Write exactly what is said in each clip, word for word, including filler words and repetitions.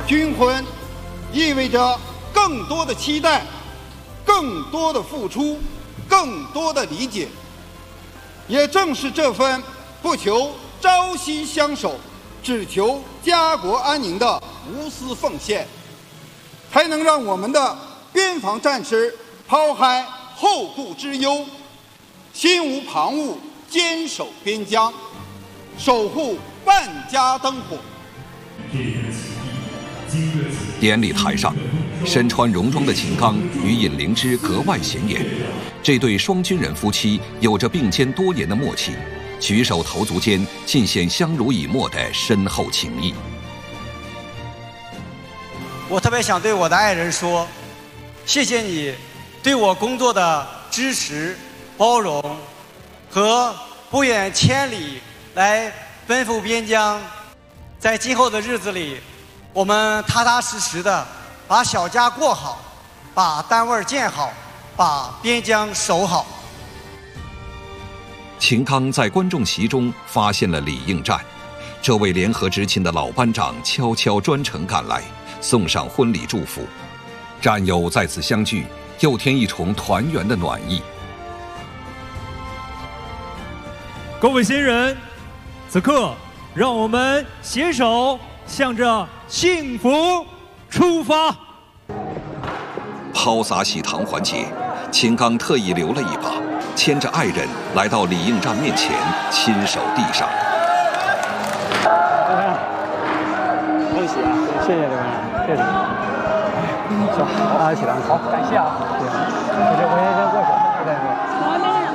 军婚意味着更多的期待，更多的付出，更多的理解。也正是这份不求朝夕相守，只求家国安宁的无私奉献，才能让我们的边防战士抛开后顾之忧，心无旁骛，坚守边疆，守护万家灯火。 典礼台上，身穿戎装的秦刚与尹灵芝格外显眼，这对双军人夫妻有着并肩多年的默契，举手投足间尽显相濡以沫的深厚情谊。 我特别想对我的爱人说，谢谢你对我工作的支持、包容和不远千里来奔赴边疆。在今后的日子里，我们踏踏实实的把小家过好，把单位建好，把边疆守好。 秦刚在观众席中发现了李应战，这位联合执勤的老班长悄悄专程赶来，送上婚礼祝福。战友在此相聚，又添一重团圆的暖意。 各位新人，此刻让我们携手向着幸福出发。 抛洒喜糖环节，秦刚特意留了一把，牵着爱人来到李应战面前，亲手递上。 恭喜啊！谢谢你们，谢谢。行，啊，喜糖，好，感谢啊。我先我先先过去，再说。好，那个。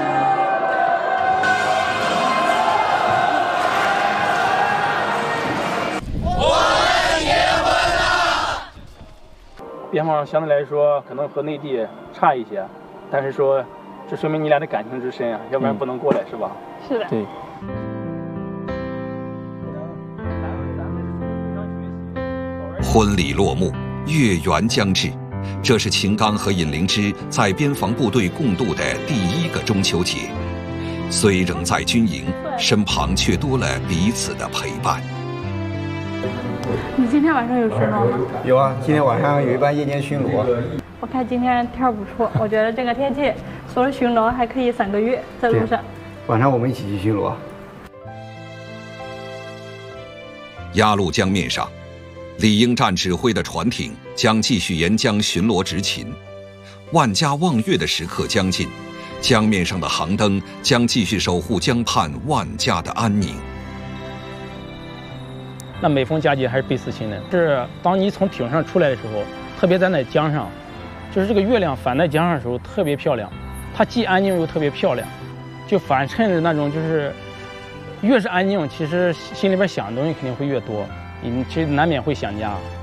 边防相对来说可能和内地差一些，但是说这说明你俩的感情之深啊，要不然不能过来，是吧？ 是的。 对。 婚礼落幕，月圆将至，这是秦刚和尹灵芝在边防部队共度的第一个中秋节。虽仍在军营，身旁却多了彼此的陪伴。 你今天晚上有巡逻吗？ 有啊，今天晚上有一班夜间巡逻。 我看今天天儿不错，我觉得这个天气除了巡逻还可以三个月在路上。 晚上我们一起去巡逻。 鸭绿江面上，李应战指挥的船艇将继续沿江巡逻执勤。万家望月的时刻将近，江面上的航灯将继续守护江畔万家的安宁。 那每逢佳节还是倍思亲的。是当你从艇上出来的时候，特别在那江上，就是这个月亮反在江上的时候特别漂亮，它既安静又特别漂亮，就反衬着那种就是越是安静，其实心里边想的东西肯定会越多，你其实难免会想家。